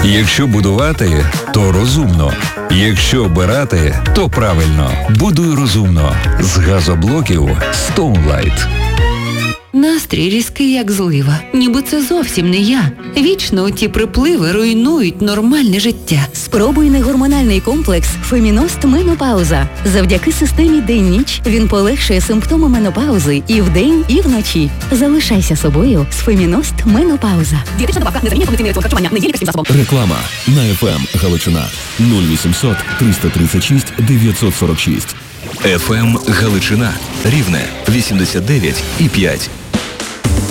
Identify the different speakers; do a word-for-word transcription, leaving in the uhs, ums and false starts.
Speaker 1: Якщо будувати, то розумно. Якщо обирати, то правильно. Будуй розумно. З газоблоків Stoneline.
Speaker 2: Настрій різкий, як злива. Ніби це зовсім не я. Вічно ті припливи руйнують нормальне життя.
Speaker 3: Спробуй негормональний комплекс «Феміност Менопауза». Завдяки системі день-ніч він полегшує симптоми менопаузи і вдень, і вночі. Залишайся собою з «Феміност Менопауза».
Speaker 4: Дієтична добавка, незамінна повноцінний рецепт харчування, не є лікарським засобом.
Speaker 5: Реклама на еф ем Галичина нуль вісімсот триста тридцять шість дев'ятсот сорок шість.
Speaker 6: еф ем Галичина. Рівне вісімдесят дев'ять і п'ять.